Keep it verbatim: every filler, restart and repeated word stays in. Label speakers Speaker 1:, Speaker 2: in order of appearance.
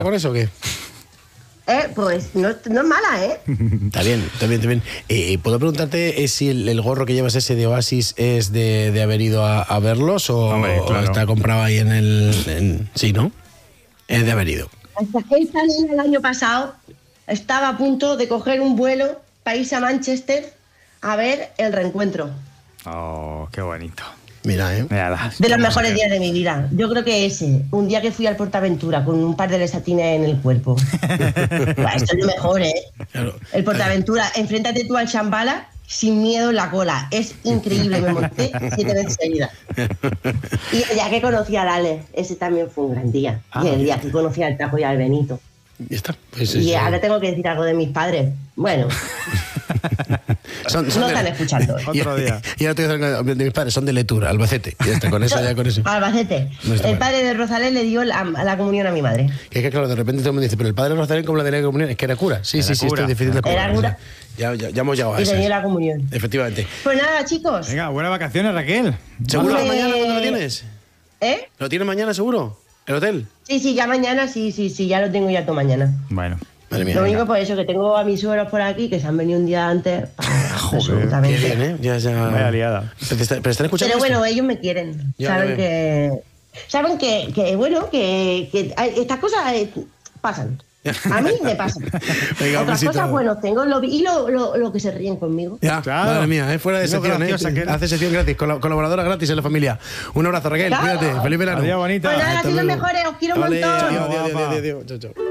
Speaker 1: con eso o qué?
Speaker 2: Eh, pues no, no es mala, ¿eh?
Speaker 1: Está bien, está bien, está bien. Eh, ¿Puedo preguntarte eh, si el, el gorro que llevas ese de Oasis es de, de haber ido a, a verlos o,
Speaker 3: Hombre, claro.
Speaker 1: o está comprado ahí en el... En, sí, ¿no? Es de haber ido.
Speaker 2: Esta niña el año pasado estaba a punto de coger un vuelo para irse a Manchester a ver el reencuentro.
Speaker 3: Oh, qué bonito.
Speaker 1: Mira, ¿eh?
Speaker 3: Mira,
Speaker 2: De los mejores días de mi vida. Yo creo que ese, un día que fui al Portaventura con un par de lesatines en el cuerpo. Buah, esto es lo mejor, ¿eh?
Speaker 1: Claro.
Speaker 2: El Portaventura, enfréntate tú al Shambhala sin miedo en la cola. Es increíble, me monté siete veces seguidas. Y el día que conocí a Ale, ese también fue un gran día.
Speaker 3: Ah,
Speaker 2: y el día que conocí al Tajo y al Benito.
Speaker 1: Ya está. Pues
Speaker 2: Y
Speaker 1: eso.
Speaker 2: ahora tengo que decir algo de mis padres. Bueno,
Speaker 1: Son, son
Speaker 2: no
Speaker 1: de-
Speaker 2: están escuchando.
Speaker 3: Otro día.
Speaker 1: Y ahora te voy a decir que de mis padres son de Letura, Albacete. Ya está, con eso, ya con eso.
Speaker 2: Albacete.
Speaker 1: No está
Speaker 2: El
Speaker 1: mal.
Speaker 2: padre de Rosalén le dio la, la comunión a mi madre.
Speaker 1: Que es que, claro, de repente todo el mundo dice, pero el padre de Rosalén, ¿cómo le daría la comunión? Es que era cura. Sí,
Speaker 3: Era
Speaker 1: sí, sí,
Speaker 3: cura.
Speaker 1: estoy difícil de cura.
Speaker 2: Era cura.
Speaker 1: Ya, ya, ya hemos llegado a
Speaker 2: Y
Speaker 1: eso.
Speaker 2: le dio la comunión.
Speaker 1: Efectivamente.
Speaker 2: Pues nada, chicos.
Speaker 3: Venga, buenas vacaciones, Raquel.
Speaker 1: ¿Seguro
Speaker 2: Hombre.
Speaker 1: mañana cuando lo tienes?
Speaker 2: ¿Eh?
Speaker 1: ¿Lo tienes mañana seguro? ¿El hotel?
Speaker 2: Sí, sí, ya mañana, sí, sí, sí, ya lo tengo ya todo mañana.
Speaker 3: Bueno.
Speaker 1: Madre mía.
Speaker 2: Lo
Speaker 1: venga.
Speaker 2: único por eso que tengo a mis suegros por aquí que se han venido un día antes.
Speaker 3: Joder,
Speaker 2: absolutamente.
Speaker 1: Qué bien, ¿eh? Ya, ya...
Speaker 3: Vaya liada.
Speaker 1: Pero, te está- pero están escuchando
Speaker 2: Pero bueno,
Speaker 1: esto?
Speaker 2: ellos me quieren.
Speaker 1: Ya,
Speaker 2: saben
Speaker 1: ya
Speaker 2: que. Saben que, que bueno, que, que hay- estas cosas eh, pasan. A mí me pasan.
Speaker 1: Venga, un
Speaker 2: Otras
Speaker 1: besito.
Speaker 2: cosas, bueno, tengo lo, y lo, lo, lo que se ríen conmigo.
Speaker 1: Ya,
Speaker 3: Claro.
Speaker 1: madre mía, ¿eh? Fuera de
Speaker 3: Digo,
Speaker 1: sección, ¿eh?
Speaker 3: graciosa que era.
Speaker 1: Hace sección gratis, col- colaboradora gratis en la familia. Un abrazo, Raquel,
Speaker 2: Claro.
Speaker 1: cuídate, feliz verano.
Speaker 3: Adiós, bonita.
Speaker 2: Pues nada,
Speaker 1: Hasta
Speaker 2: así los
Speaker 1: luego.
Speaker 2: mejores, os quiero un
Speaker 1: Vale,
Speaker 2: montón.
Speaker 1: adiós, adiós,
Speaker 3: Guapa.
Speaker 1: adiós, adiós, chao, chao.